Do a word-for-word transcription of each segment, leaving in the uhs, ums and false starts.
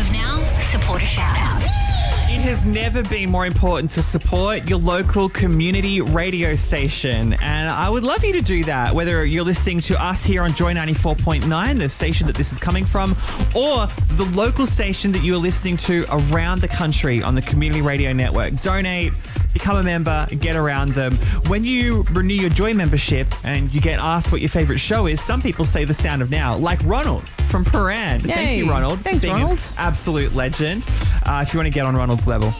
of Now supporter shout out. It has never been more important to support your local community radio station. And I would love you to do that, whether you're listening to us here on Joy ninety-four point nine, the station that this is coming from, or the local station that you are listening to around the country on the Community Radio Network. Donate, become a member, get around them. When you renew your Joy membership and you get asked what your favourite show is, some people say The Sound of Now, like Ronald from Paran. Yay. Thank you, Ronald. Thanks, for being Ronald. an absolute legend. Uh, if you want to get on Ronald's level,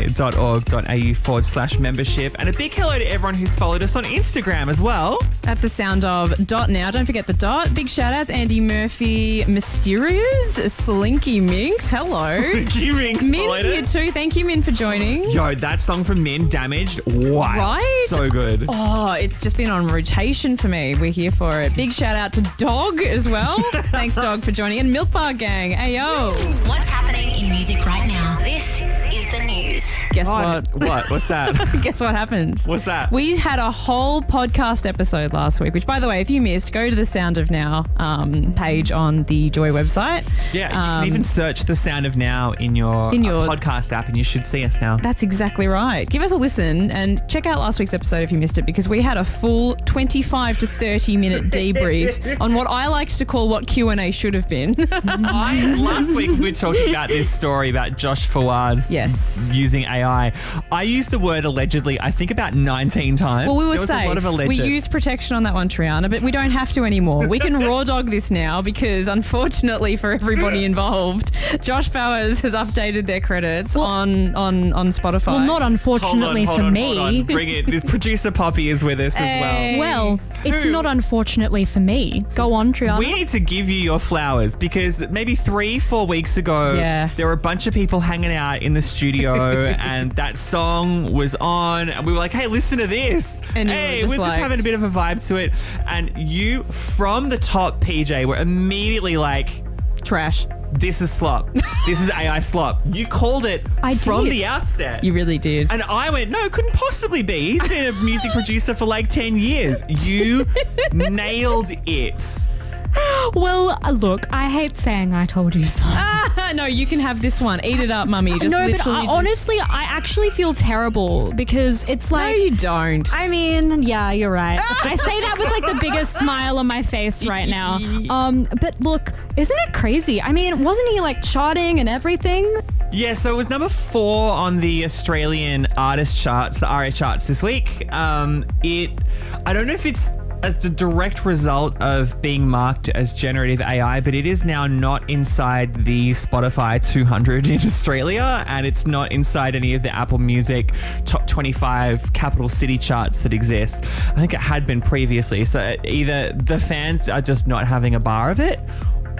joy.org.au forward slash membership. And a big hello to everyone who's followed us on Instagram as well. At the sound of dot now. Don't forget the dot. Big shout outs, Andy Murphy, Mysterious, Slinky Minx. Hello. Slinky Minx Min's followed here us. too. Thank you, Min, for joining. Yo, that song from Min, Damaged. Wow. Right? So good. Oh, it's just been on rotation for me. We're here for it. Big shout out to Dog as well. Thanks, Dog, for joining. And Milk Bar Gang. Ayo. What's happening in music right now? This is the news. Guess Oh, what? What? What's that? Guess what happened? What's that? We had a whole podcast episode last week, which, by the way, if you missed, go to the Sound of Now um, page on the Joy website. Yeah, you Um, can even search The Sound of Now in your, in your uh, podcast app and you should see us now. That's exactly right. Give us a listen and check out last week's episode if you missed it, because we had a full twenty-five to thirty minute debrief on what I liked to call what Q and A should have been. I, last week we were talking about this story about Josh Fawaz Yes. using A I. I used the word allegedly, I think, about nineteen times. Well, we were there was safe. a lot of alleged. We used protection on that one, Triana, but we don't have to anymore. We can raw dog this now because, unfortunately for everybody involved, Josh Fawaz has updated their credits on, on, on Spotify. Well, not Hold on, unfortunately hold for on, me. hold on. Bring it. This producer Poppy is with us Hey. as well. Well, it's Who? not unfortunately for me. Go on, Triana. We need to give you your flowers because maybe three, four weeks ago, Yeah. there were a bunch of people hanging out in the studio and that song was on and we were like, hey, listen to this. And you were hey, just we're just like- having a bit of a vibe to it. And you, from the top, P J, were immediately like, Trash. this is slop. This is A I slop. You called it I from did. the outset. You really did. And I went, no, it couldn't possibly be. He's been a music producer for like ten years. You nailed it. Well, uh, look, I hate saying I told you so. Ah, no, you can have this one. Eat it up, mummy. Just no, but literally I, just- honestly, I actually feel terrible because it's No, like... you don't. I mean, yeah, you're right. I say that with like the biggest smile on my face right now. Um, but look, isn't it crazy? I mean, wasn't he like charting and everything? Yeah, so it was number four on the Australian artist charts, the A R I A charts this week. Um, it, I don't know if it's as a direct result of being marked as generative A I, but it is now not inside the Spotify two hundred in Australia, and it's not inside any of the Apple Music top twenty-five capital city charts that exist. I think it had been previously, so either the fans are just not having a bar of it,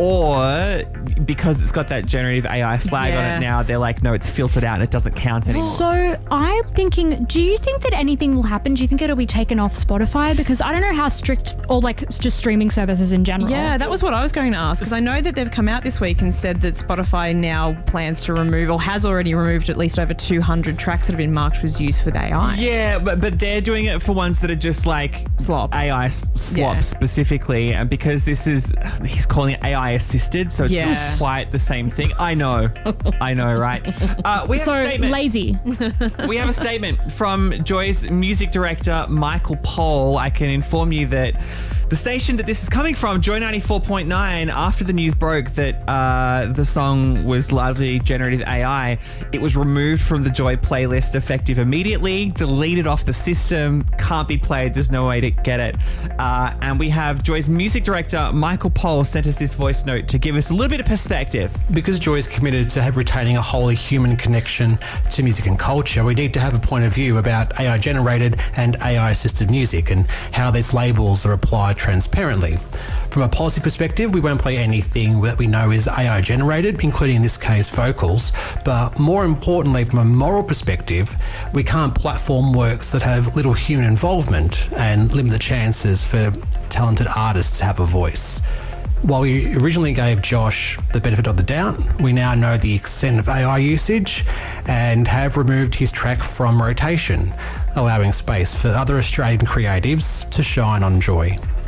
or because it's got that generative A I flag on Yeah. it now, they're like, no, it's filtered out and it doesn't count anymore. So I'm thinking, do you think that anything will happen? Do you think it'll be taken off Spotify? Because I don't know how strict, or like just streaming services in general. Yeah, that was what I was going to ask, because I know that they've come out this week and said that Spotify now plans to remove, or has already removed, at least over two hundred tracks that have been marked as used for the A I. Yeah, but but they're doing it for ones that are just like Slop. A I s- slop Yeah. specifically, and because this is, he's calling it A I assisted, so it's Yeah. not quite the same thing. I know, I know, right? Uh, we have So a statement. lazy. We have a statement from Joy's music director, Michael Pohl. I can inform you that the station that this is coming from, Joy ninety-four point nine, after the news broke that uh, the song was largely generative A I, it was removed from the Joy playlist effective immediately, deleted off the system, can't be played, there's no way to get it. Uh, and we have Joy's music director, Michael Pohl, sent us this voice note to give us a little bit of perspective. Because Joy is committed to have retaining a wholly human connection to music and culture, we need to have a point of view about A I-generated and A I-assisted music and how these labels are applied transparently. From a policy perspective, we won't play anything that we know is A I-generated, including in this case vocals, but more importantly, from a moral perspective, we can't platform works that have little human involvement and limit the chances for talented artists to have a voice. While we originally gave Josh the benefit of the doubt, we now know the extent of A I usage and have removed his track from rotation, allowing space for other Australian creatives to shine on Joy.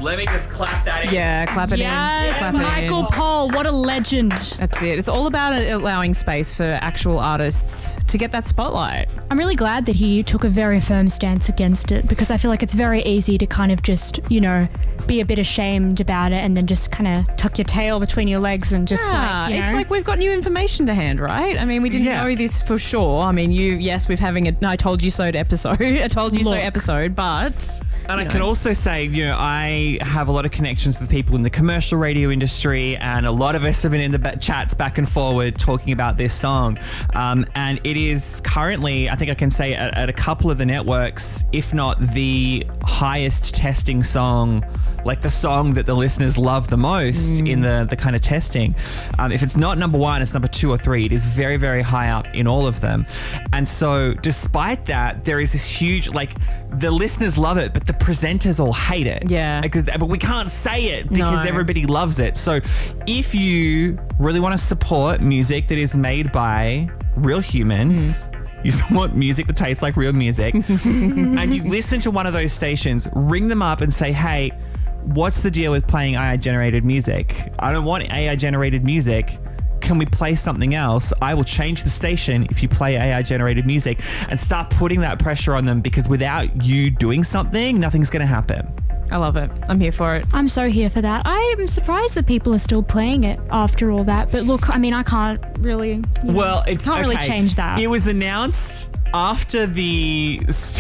Let me just clap that in. Yeah, clap it Yes, in. Clap it Michael in. Paul, what a legend. That's it. It's all about allowing space for actual artists to get that spotlight. I'm really glad that he took a very firm stance against it because I feel like it's very easy to kind of just, you know, be a bit ashamed about it and then just kind of tuck your tail between your legs and just Yeah, like, you know. it's like we've got new information to hand, right? I mean, we didn't Yeah. know this for sure. I mean, you, yes, we're having a I told you so episode, a told you so Look. episode, but. And I you can know. also say, you know, I have a lot of connections with people in the commercial radio industry, and a lot of us have been in the ba- chats back and forward talking about this song. Um, and it is currently, I think I can say, at, at a couple of the networks, if not the highest testing song, like the song that the listeners love the most in the, the kind of testing. Um, if it's not number one, it's number two or three. It is very, very high up in all of them. And so despite that, there is this huge, like, the listeners love it, but the presenters all hate it. Yeah. Because, but we can't say it because No. everybody loves it. So if you really want to support music that is made by real humans, you want music that tastes like real music, and you listen to one of those stations, ring them up and say, hey, what's the deal with playing A I-generated music? I don't want A I-generated music. Can we play something else? I will change the station if you play A I-generated music, and start putting that pressure on them, because without you doing something, nothing's going to happen. I love it. I'm here for it. I'm so here for that. I'm surprised that people are still playing it after all that. But look, I mean, I can't really. You know, Well, it's can't really okay. change that. It was announced after the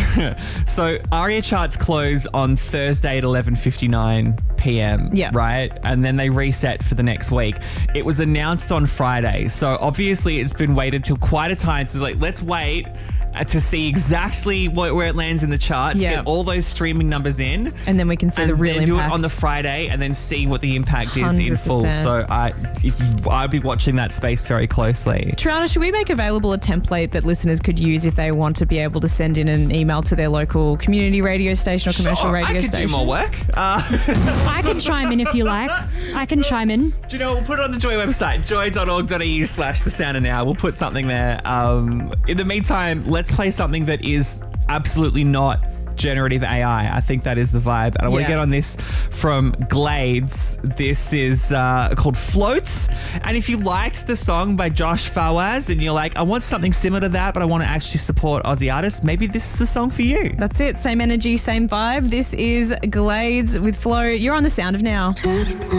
so ARIA charts close on Thursday at eleven fifty-nine p.m. Yeah. right, and then they reset for the next week. It was announced on Friday, so obviously it's been waited till quite a time. So like, let's wait uh, to see exactly what, where it lands in the charts. Yeah. Get all those streaming numbers in. And then we can see And the real then do impact. it on the Friday, and then see what the impact is in full. one hundred percent. So I, if, I'd be watching that space very closely. Triana, should we make available a template that listeners could use if they want to be able to send in an email to their local community radio station or commercial Sure, radio I could station? do more work. Uh, I can chime in if you like. I can chime in. do you know, we'll put it on the Joy website, joy dot org dot a u slash the sound of now. We'll put something there. Um, in the meantime, let's play something that is absolutely not generative A I. I think that is the vibe. And I want Yeah. to get on this from Glades. This is uh, called Floats. And if you liked the song by Josh Fawaz and you're like, I want something similar to that, but I want to actually support Aussie artists, maybe this is the song for you. That's it. Same energy, same vibe. This is Glades with Flow. You're on the Sound of Now.